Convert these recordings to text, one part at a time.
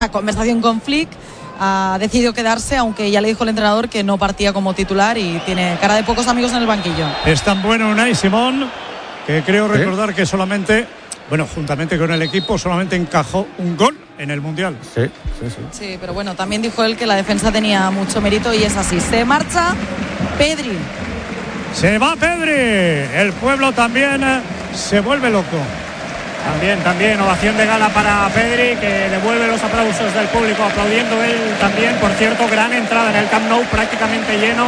una conversación con Flick. Ha decidido quedarse, aunque ya le dijo el entrenador que no partía como titular y tiene cara de pocos amigos en el banquillo. Es tan bueno Unai Simón que creo recordar que solamente, juntamente con el equipo, solamente encajó un gol en el Mundial. Sí, pero bueno, también dijo él que la defensa tenía mucho mérito y es así. Se marcha Pedri. Se va Pedri. El pueblo también se vuelve loco. También, ovación de gala para Pedri, que devuelve los aplausos del público, aplaudiendo él también. Por cierto, gran entrada en el Camp Nou, prácticamente lleno,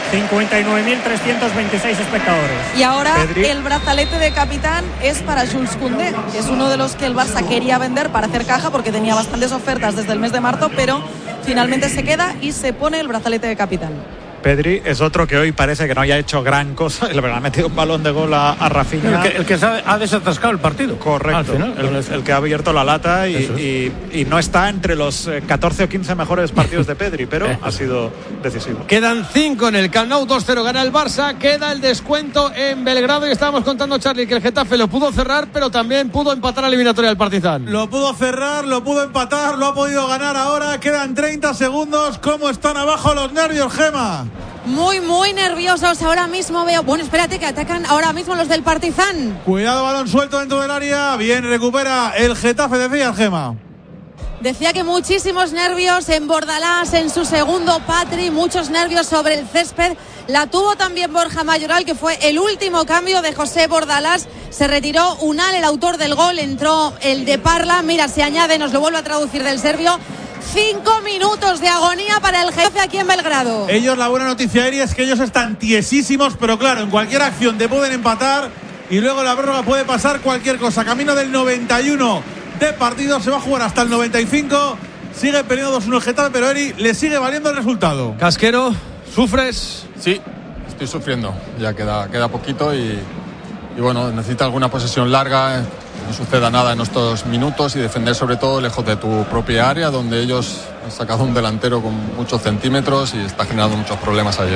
59.326 espectadores. Y ahora Pedri. El brazalete de capitán es para Jules Koundé, que es uno de los que el Barça quería vender para hacer caja, porque tenía bastantes ofertas desde el mes de marzo, pero finalmente se queda y se pone el brazalete de capitán. Pedri es otro que hoy parece que no haya hecho gran cosa. Le ha metido un balón de gol a Rafinha. El que ha desatascado el partido. Correcto. El que ha abierto la lata y no está entre los 14 o 15 mejores partidos de Pedri, pero ha sido decisivo. Quedan 5 en el Camp Nou, 2-0 gana el Barça. Queda el descuento en Belgrado y estábamos contando, Charlie, que el Getafe lo pudo cerrar, pero también pudo empatar la eliminatoria del Partizan. Lo pudo cerrar, lo pudo empatar, lo ha podido ganar ahora. Quedan 30 segundos. ¿Cómo están abajo los nervios, Gema? Muy nerviosos ahora mismo veo. Bueno, espérate que atacan ahora mismo los del Partizan. Cuidado, balón suelto dentro del área. Bien, recupera el Getafe, decía Gema. Decía que muchísimos nervios en Bordalás, en su segundo Patri, muchos nervios sobre el césped. La tuvo también Borja Mayoral, que fue el último cambio de José Bordalás. Se retiró Unal, el autor del gol, entró el de Parla. Mira, se añade, nos lo vuelvo a traducir del serbio. 5 minutos de agonía para el jefe aquí en Belgrado. Ellos, la buena noticia, Eri, es que ellos están tiesísimos, pero claro, en cualquier acción te pueden empatar y luego la prórroga puede pasar cualquier cosa. Camino del 91 de partido, se va a jugar hasta el 95. Sigue perdiendo 2-1 el Getafe, pero Eri, le sigue valiendo el resultado. Casquero, ¿sufres? Sí, estoy sufriendo. Ya queda poquito y bueno, necesita alguna posesión larga. No suceda nada en estos minutos y defender sobre todo lejos de tu propia área, donde ellos han sacado un delantero con muchos centímetros y está generando muchos problemas allí.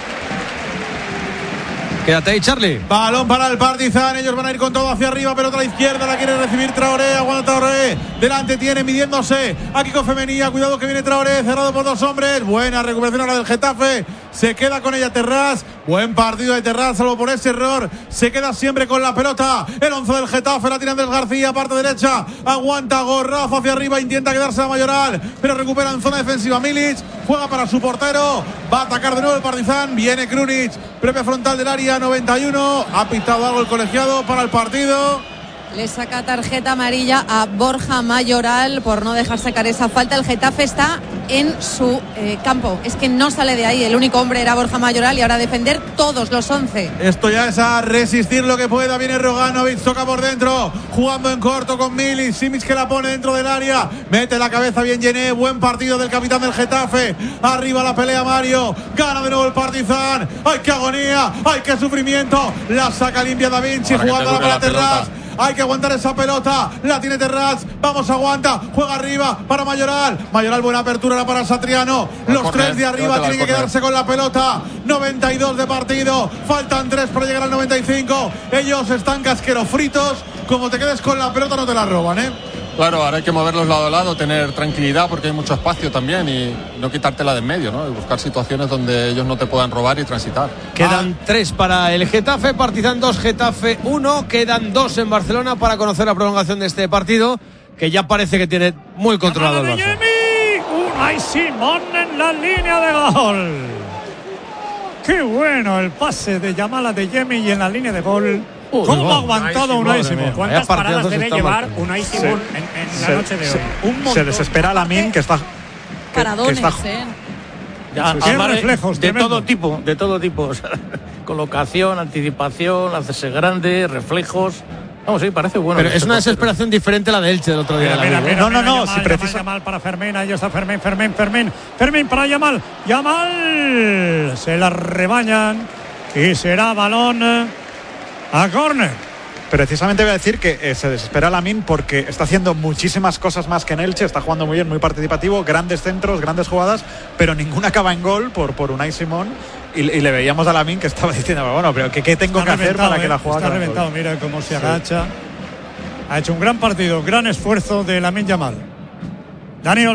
Quédate ahí, Charlie. Balón para el Partizan, ellos van a ir con todo hacia arriba, pero otra izquierda la quiere recibir Traoré, aguanta Traoré, delante tiene, midiéndose aquí con Femenía, cuidado que viene Traoré, cerrado por dos hombres, buena recuperación ahora del Getafe, se queda con ella Terrás, buen partido de Terrás, salvo por ese error, se queda siempre con la pelota, el 11 del Getafe, la tira Andrés García, parte derecha, aguanta Gorrazo hacia arriba, intenta quedarse a Mayoral, pero recupera en zona defensiva Milic, juega para su portero, va a atacar de nuevo el Partizan, viene Krunic, propia frontal del área, 91, ha pitado algo el colegiado para el partido. Le saca tarjeta amarilla a Borja Mayoral por no dejar sacar esa falta. El Getafe está en su campo, es que no sale de ahí, el único hombre era Borja Mayoral y ahora defender todos los 11. Esto ya es a resistir lo que pueda. Viene Roganovic, toca por dentro, jugando en corto con Milic, Simic que la pone dentro del área, mete la cabeza bien Llené, buen partido del capitán del Getafe, arriba la pelea Mario, gana de nuevo el Partizan, ¡ay qué agonía! ¡Ay qué sufrimiento! La saca limpia Da Vinci, jugando para Terrás. Hay que aguantar esa pelota, la tiene Terrats, vamos, aguanta, juega arriba para Mayoral, buena apertura para Satriano, los tres de arriba tienen que quedarse con la pelota, 92 de partido, faltan 3 para llegar al 95, ellos están casqueros fritos, como te quedes con la pelota no te la roban, Claro, ahora hay que moverlos lado a lado, tener tranquilidad porque hay mucho espacio también y no quitártela de en medio, ¿no? Y buscar situaciones donde ellos no te puedan robar y transitar. Quedan 3 para el Getafe, Partizan 2, Getafe 1, quedan 2 en Barcelona para conocer la prolongación de este partido, que ya parece que tiene muy controlado el Barça. Unai Simón en la línea de gol. Qué bueno el pase de Yamal a Adeyemi y en la línea de gol. ¿Cómo ha aguantado Unai Simón? ¿Cuántas paradas debe llevar Unai Simón en la noche de hoy? Se desespera Lamine, que está... Paradones, reflejos de todo tipo, o sea, colocación, anticipación, hacerse grande, reflejos. Vamos, sí, parece bueno. Pero es una desesperación diferente a la de Elche del otro día. No, si precisa. Yamal para Fermín, ahí está Fermín para Yamal. Yamal se la rebañan y será balón a córner. Precisamente voy a decir que se desespera Lamine porque está haciendo muchísimas cosas más que en Elche, está jugando muy bien, muy participativo, grandes centros, grandes jugadas, pero ninguna acaba en gol por Unai Simón y le veíamos a Lamine que estaba diciendo, bueno, pero ¿qué tengo que hacer para que la jugada está reventado, mira cómo se agacha. Ha hecho un gran partido, gran esfuerzo de Lamine Yamal. Dani